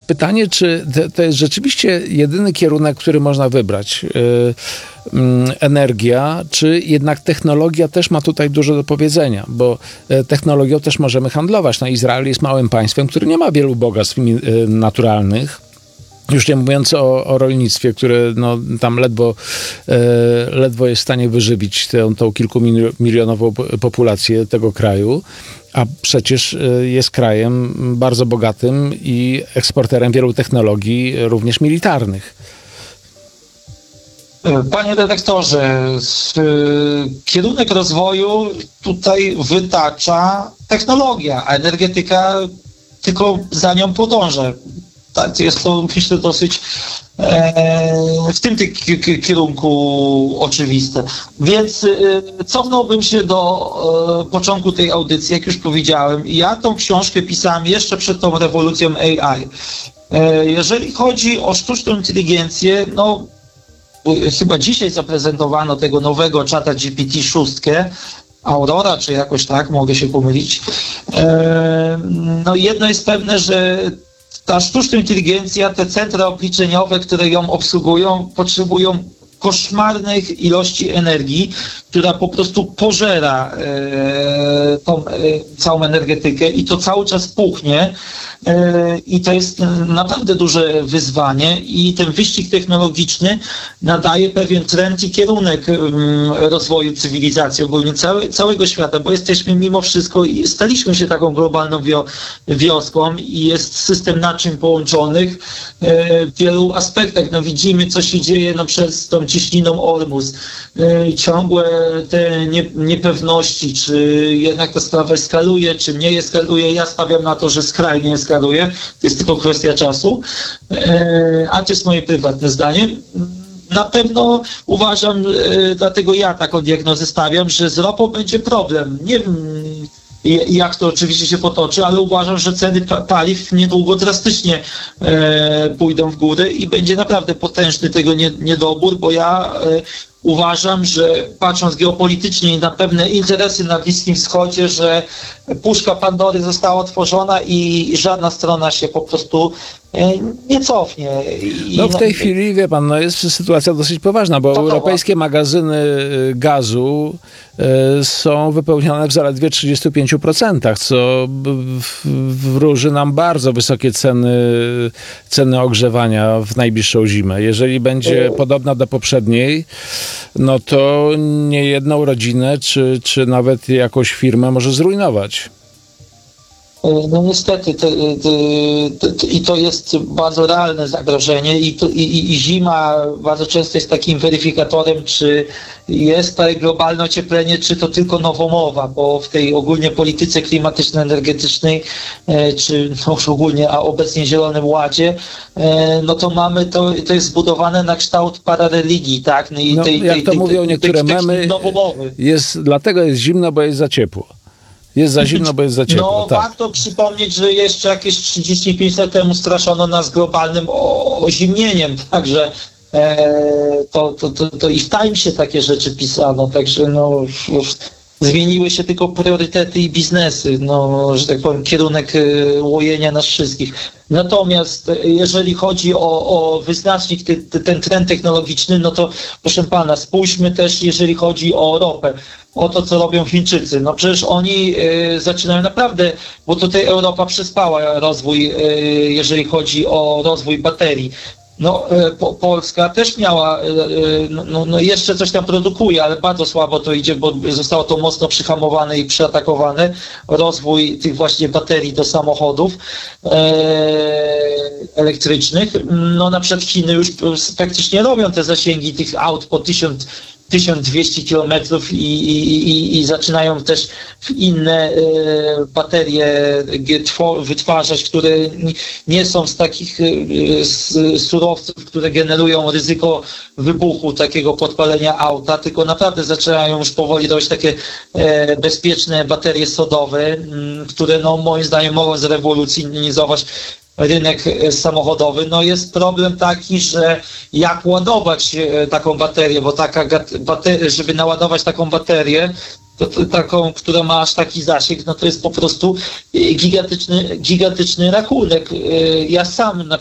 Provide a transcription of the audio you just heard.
pytanie, czy to jest rzeczywiście jedyny kierunek, który można wybrać? Energia, czy jednak technologia też ma tutaj dużo do powiedzenia, bo technologią też możemy handlować. No, Izrael jest małym państwem, które nie ma wielu bogactw naturalnych. Już nie mówiąc o rolnictwie, które no, tam ledwo jest w stanie wyżywić tą kilkumilionową populację tego kraju, a przecież jest krajem bardzo bogatym i eksporterem wielu technologii, również militarnych. Panie redaktorze, kierunek rozwoju tutaj wytacza technologia, a energetyka tylko za nią podąża. Tak, jest to, myślę, dosyć w tym kierunku oczywiste. Więc cofnąłbym się do początku tej audycji, jak już powiedziałem. Ja tą książkę pisałem jeszcze przed tą rewolucją AI. Jeżeli chodzi o sztuczną inteligencję, no chyba dzisiaj zaprezentowano tego nowego czata GPT-6, Aurora, czy jakoś tak, mogę się pomylić. No jedno jest pewne, że ta sztuczna inteligencja, te centra obliczeniowe, które ją obsługują, potrzebują koszmarnych ilości energii, która po prostu pożera tą całą energetykę i to cały czas puchnie. I to jest naprawdę duże wyzwanie i ten wyścig technologiczny nadaje pewien trend i kierunek rozwoju cywilizacji ogólnie całego świata, bo jesteśmy mimo wszystko i staliśmy się taką globalną wioską i jest system naczyń połączonych w wielu aspektach. No widzimy, co się dzieje przez tą cieśniną Ormus. Ciągłe te niepewności, czy jednak ta sprawa eskaluje, czy nie eskaluje. Ja stawiam na to, że skrajnie eskaluje. To jest tylko kwestia czasu. A to jest moje prywatne zdanie. Na pewno uważam, dlatego ja taką diagnozę stawiam, że z ropą będzie problem. Nie wiem, jak to oczywiście się potoczy, ale uważam, że ceny paliw niedługo drastycznie pójdą w górę i będzie naprawdę potężny tego niedobór, bo ja uważam, że patrząc geopolitycznie na pewne interesy na Bliskim Wschodzie, że puszka Pandory została otworzona i żadna strona się po prostu nie cofnie. No w tej chwili, wie pan, jest sytuacja dosyć poważna, bo europejskie magazyny gazu są wypełnione w zaledwie 35%, co wróży nam bardzo wysokie ceny ogrzewania w najbliższą zimę. Jeżeli będzie podobna do poprzedniej, no to niejedną rodzinę, czy nawet jakąś firmę może zrujnować. No niestety i to jest bardzo realne zagrożenie i zima bardzo często jest takim weryfikatorem, czy jest to globalne ocieplenie, czy to tylko nowomowa, bo w tej ogólnie polityce klimatyczno-energetycznej, czy no już ogólnie, a obecnie Zielonym Ładzie, no to mamy, to jest zbudowane na kształt parareligii, tak? No i no, jak to mówią niektóre memy, dlatego jest zimno, bo jest za ciepło. Jest za zimno, bo jest za ciepło. No tak. Warto przypomnieć, że jeszcze jakieś 35 lat temu straszono nas globalnym ozimnieniem, także to i w Timesie takie rzeczy pisano, także no zmieniły się tylko priorytety i biznesy, no, że tak powiem, kierunek łojenia nas wszystkich. Natomiast jeżeli chodzi o wyznacznik, ten trend technologiczny, no to proszę pana, spójrzmy też, jeżeli chodzi o ropę, o to, co robią Chińczycy. No przecież oni zaczynają naprawdę, bo tutaj Europa przespała rozwój, jeżeli chodzi o rozwój baterii. No, Polska też miała, no jeszcze coś tam produkuje, ale bardzo słabo to idzie, bo zostało to mocno przyhamowane i przeatakowane. Rozwój tych właśnie baterii do samochodów elektrycznych. No na przykład Chiny już praktycznie robią te zasięgi tych aut po 1200 kilometrów i zaczynają też inne baterie wytwarzać, które nie są z takich surowców, które generują ryzyko wybuchu, takiego podpalenia auta, tylko naprawdę zaczynają już powoli robić takie bezpieczne baterie sodowe, które no moim zdaniem mogą zrewolucjonizować rynek samochodowy. No jest problem taki, że jak ładować taką baterię, bo żeby naładować taką baterię, taką, która ma aż taki zasięg, no to jest po prostu gigantyczny rachunek. Ja sam na